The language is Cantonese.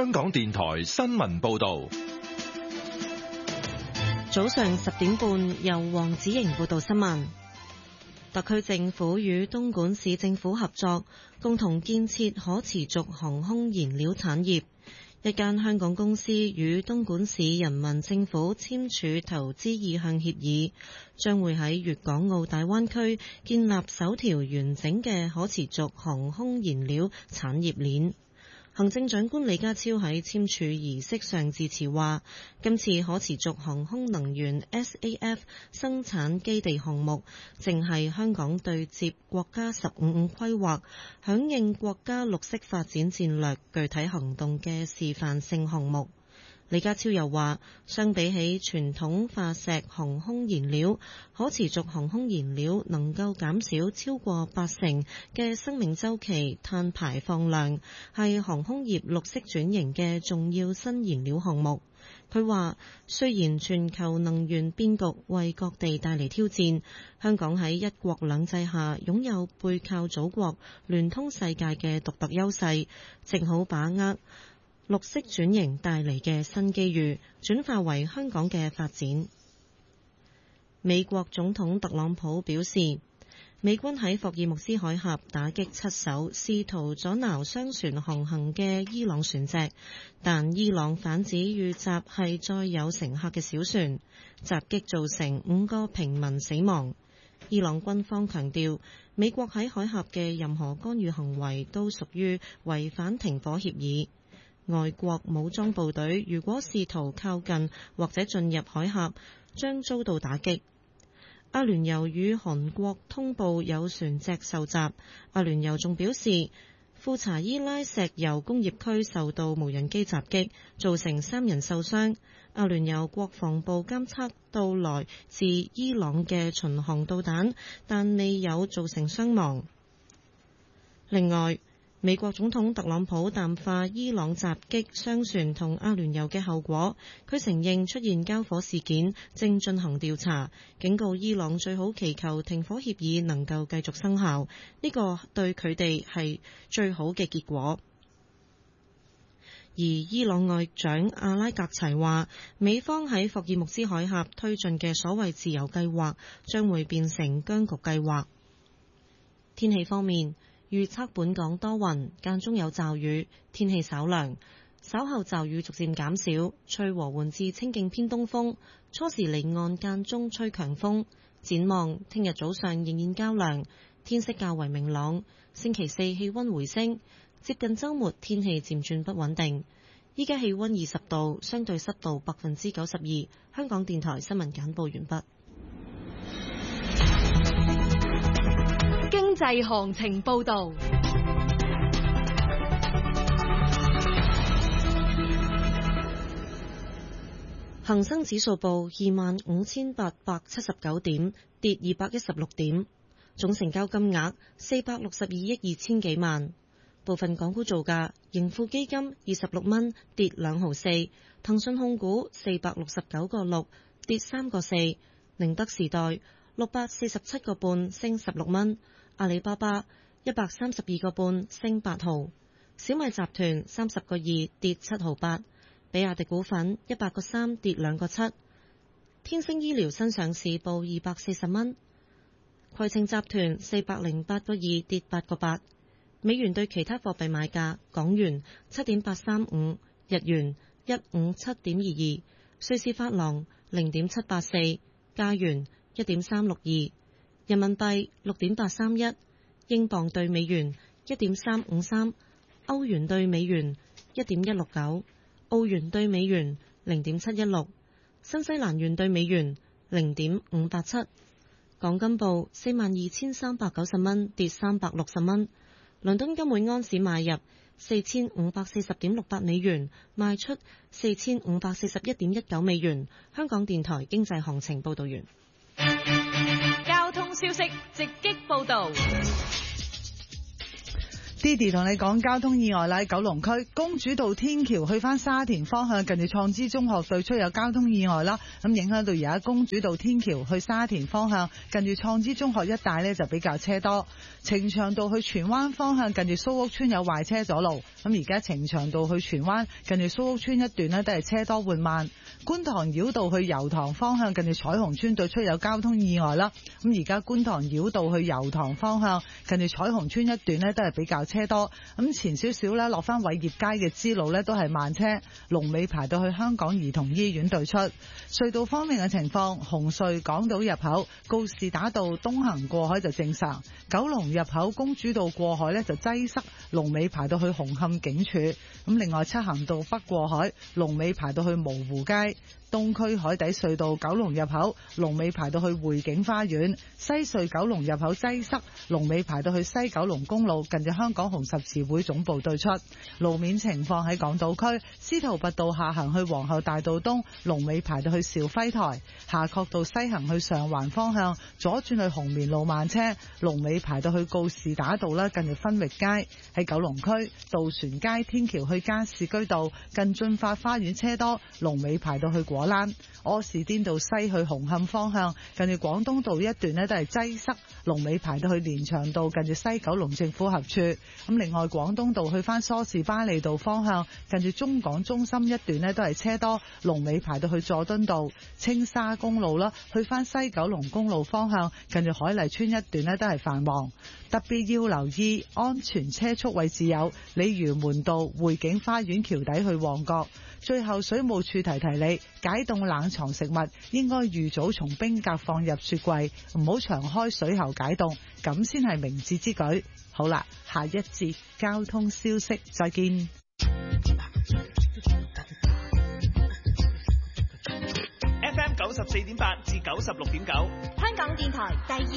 香港電台新聞報道。 早上10點半，由黃子瑩報道新聞。特區政府與東莞市政府合作，共同建設可持續航空燃料產業。一間香港公司與東莞市人民政府簽署投資意向協議，將會喺粵港澳大灣區建立首條完整嘅可持續航空燃料產業鏈。行政長官李家超喺簽署儀式上致辭話，今次可持續航空能源 SAF 生產基地項目，正係香港對接國家15規劃，響應國家綠色發展戰略具體行動嘅示範性項目。李家超又話，相比起傳統化石航空燃料，可持續航空燃料能夠減少超過80%嘅生命週期碳排放量，係航空業綠色轉型嘅重要新燃料項目。佢話，雖然全球能源變局為各地帶嚟挑戰，香港喺一國兩制下擁有背靠祖國、聯通世界嘅獨特優勢，正好把握綠色轉型帶嚟嘅新機遇，轉化為香港嘅發展。美國總統特朗普表示，美軍喺霍爾木茲海峽打擊7艘試圖阻撓商船航行嘅伊朗船隻，但伊朗反指遇襲係載有乘客嘅小船，襲擊造成5個平民死亡。伊朗軍方強調，美國喺海峽嘅任何干預行為都屬於違反停火協議。外國武裝部隊如果試圖靠近或者進入海峽，將遭到打擊。阿聯酋與韓國通報有船隻受襲。阿聯酋仲表示，庫查伊拉石油工業區受到無人機襲擊，造成3人受傷。阿聯酋國防部監測到來自伊朗嘅巡航導彈，但未有造成傷亡。另外，美國總統特朗普淡化伊朗襲擊商船同阿聯酋嘅後果，佢承認出現交火事件，正進行調查，警告伊朗最好祈求停火協議能夠繼續生效，呢個對佢哋係最好嘅結果。而伊朗外長阿拉格齊話，美方喺霍爾木茲海峽推進嘅所謂自由計劃將會變成僵局計劃。天氣方面，預測本港多雲，間中有驟雨，天氣稍涼，稍後驟雨逐漸減少，吹和緩至清勁偏東風，初時離岸間中吹強風。展望聽日早上仍然較涼，天色較為明朗。星期四氣溫回升，接近週末天氣漸轉不穩定。依家氣溫20度，相對濕度92%。香港電台新聞簡報完畢。 經濟行情報道。 恒生指數報25,879點，跌216點，總成交金額462億2千幾萬。部分港股造價：盈富基金26蚊，跌2毫4；騰訊控股469個6，跌3個4；寧德時代647個半，升16蚊；阿里巴巴132個半，升8毫；小米集團30個2，跌7毫8；比亞迪股份100個3，跌2個7；天星醫療新上市報240蚊；攜程集團408個2，跌8個8。美元對其他貨幣買價：港元7.835，日元157.22，瑞士法郎0.784，加元1.362，人民幣6.831，英鎊對美元1.353，歐元對美元1.169，澳元對美元0.716，新西蘭元對美元0.587。港金報42,390蚊，跌360蚊。倫敦金每安士買入4540.68美元，賣出4541.19美元。香港電台經濟行情報道完。 交通消息直擊報道。 Didi 同你講交通意外啦，喺九龍區公主道天橋去翻沙田方向，近住創知中學對出有交通意外啦，咁影響到而家公主道天橋去沙田方向，近住創知中學一帶呢就比較車多。呈祥道去荃灣方向，近住蘇屋村有壞車阻路，咁而家呈祥道去荃灣，近住蘇屋村一段呢都係車多緩慢。觀塘繞道去油塘方向，近住彩虹村對出有交通意外啦，咁而家觀塘繞道去油塘方向，近住彩虹村一段呢都係比較車多，咁前少少咧落翻偉業街嘅支路呢都係慢車，龍尾排到去香港兒童醫院對出。隧道方面嘅情況，紅隧港島入口告士打道東行過海就正常，九龍入口公主道過海呢就擠塞，龍尾排到去紅磡警署。咁另外漆咸道北過海龍尾排到去蕪湖街。東區海底隧道九龍入口龍尾排到去匯景花園，西隧九龍入口擠塞，龍尾排到去西九龍公路近住香港紅十字會總部對出。路面情況喺港島區司徒拔道下行去皇后大道東，龍尾排到去兆輝台；夏慤道西行去上環方向左轉去紅棉路慢車，龍尾排到去告士打道啦，近住分域街。喺九龍區渡船街天橋去加士居道近駿發花園車多，龍尾排到去果欄。柯士甸道西去紅磡方向近住廣東道一段呢都係擠塞，龍尾排到去連翔道近住西九龍政府合署。咁另外廣東道去翻梳士巴利道方向近住中港中心一段呢都係車多，龍尾排到去佐敦道。青沙公路啦去翻西九龍公路方向近住海麗村一段呢都係繁忙，特別要留意安全車速位置有鯉魚門道匯景花園橋底去旺角。最後水務署提你，解凍冷藏食物應該預早從冰格放入雪櫃，唔好長開水喉解凍，咁先係明智之舉。好啦，下一節交通消息再見。 FM 94.8至96.9， 香港電台第二